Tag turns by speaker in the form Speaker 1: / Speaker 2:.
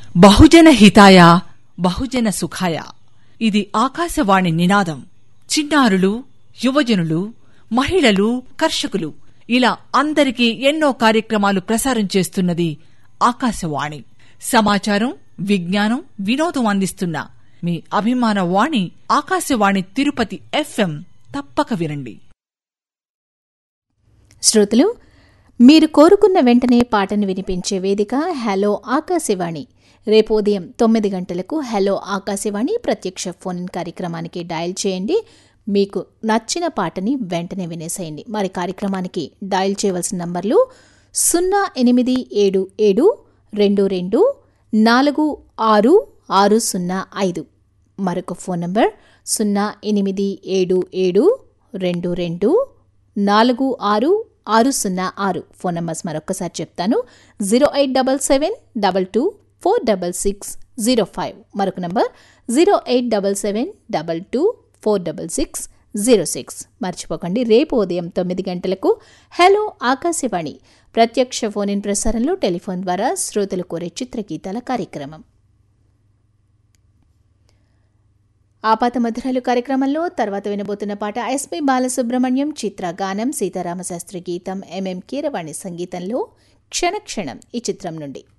Speaker 1: బహుజన హితాయ బహుజన సుఖాయ. ఇది ఆకాశవాణి నినాదం. చిన్నారులు, యువజనులు, మహిళలు, కర్షకులు ఇలా అందరికీ ఎన్నో కార్యక్రమాలు ప్రసారం చేస్తున్నది ఆకాశవాణి. సమాచారం, విజ్ఞానం, వినోదం అందిస్తున్న మీ అభిమాన వాణి ఆకాశవాణి తిరుపతి FM. తప్పక వినండి.
Speaker 2: శ్రోతలు, మీరు కోరుకున్న వెంటనే పాటను వినిపించే వేదిక హలో ఆకాశవాణి. రేపు ఉదయం 9 గంటలకు హలో ఆకాశవాణి ప్రత్యక్ష ఫోన్ కార్యక్రమానికి డయల్ చేయండి. మీకు నచ్చిన పాటని వెంటనే వినేసేయండి. మరి కార్యక్రమానికి డయల్ చేయవలసిన నంబర్లు 087722466605. మరొక ఫోన్ నంబర్ 087722466606. ఫోన్ నంబర్స్ మరొకసారి చెప్తాను. 087722466605. మరొక నంబర్ 087722466606. మర్చిపోకండి, రేపు ఉదయం 9 గంటలకు హలో ఆకాశవాణి ప్రత్యక్ష ఫోన్ ఇన్ ప్రసారంలో టెలిఫోన్ ద్వారా శ్రోతలు కోరే చిత్రగీతాల కార్యక్రమం. ఆపాత మధురాలు కార్యక్రమంలో తర్వాత వినబోతున్న పాట ఎస్పి బాలసుబ్రహ్మణ్యం చిత్ర గానం, సీతారామశాస్త్రి గీతం, MM కీరవాణి సంగీతంలో క్షణక్షణం ఈ చిత్రం నుండి.